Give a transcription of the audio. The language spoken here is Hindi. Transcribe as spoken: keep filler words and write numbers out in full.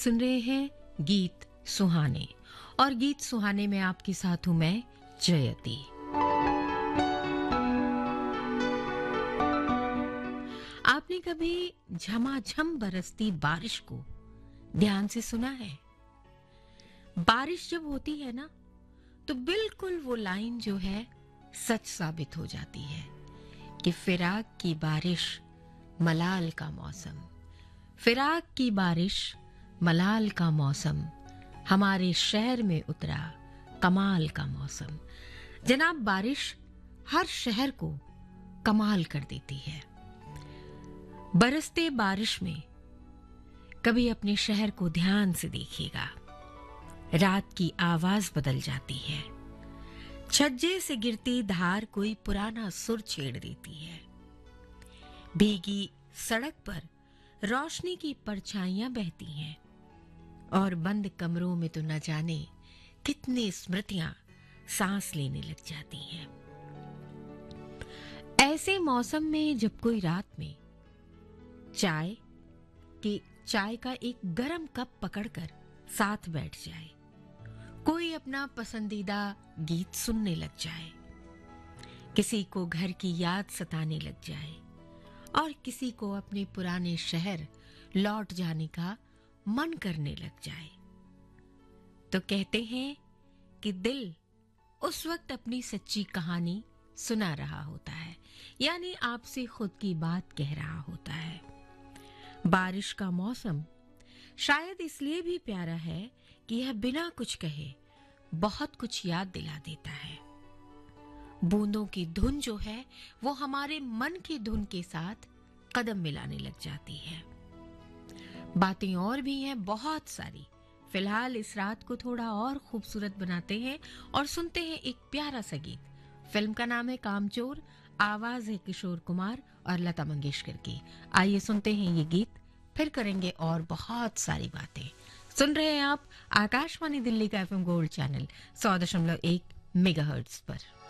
सुन रहे हैं गीत सुहाने और गीत सुहाने में आपके साथ हूं मैं जयती। आपने कभी झमाझम बरसती बारिश को ध्यान से सुना है? बारिश जब होती है ना तो बिल्कुल वो लाइन जो है सच साबित हो जाती है कि फिराक की बारिश मलाल का मौसम, फिराक की बारिश मलाल का मौसम, हमारे शहर में उतरा कमाल का मौसम। जनाब, बारिश हर शहर को कमाल कर देती है। बरसते बारिश में कभी अपने शहर को ध्यान से देखिएगा। रात की आवाज बदल जाती है, छज्जे से गिरती धार कोई पुराना सुर छेड़ देती है। भीगी सड़क पर रोशनी की परछाइयां बहती हैं और बंद कमरों में तो न जाने कितनी स्मृतियां सांस लेने लग जाती हैं। ऐसे मौसम में जब कोई रात में चाय के चाय का एक गरम कप पकड़कर साथ बैठ जाए, कोई अपना पसंदीदा गीत सुनने लग जाए, किसी को घर की याद सताने लग जाए और किसी को अपने पुराने शहर लौट जाने का मन करने लग जाए, तो कहते हैं कि दिल उस वक्त अपनी सच्ची कहानी सुना रहा होता है, यानी आपसे खुद की बात कह रहा होता है। बारिश का मौसम शायद इसलिए भी प्यारा है कि यह बिना कुछ कहे बहुत कुछ याद दिला देता है। बूंदों की धुन जो है वो हमारे मन की धुन के साथ कदम मिलाने लग जाती है। बातें और भी हैं बहुत सारी। फिलहाल इस रात को थोड़ा और खूबसूरत बनाते हैं और सुनते हैं एक प्यारा सा गीत। फिल्म का नाम है कामचोर, आवाज है किशोर कुमार और लता मंगेशकर की। आइए सुनते हैं ये गीत, फिर करेंगे और बहुत सारी बातें। सुन रहे हैं आप आकाशवाणी दिल्ली का एफएम गोल्ड चैनल सौ दशमलव एक मेगाहर्ट्ज पर।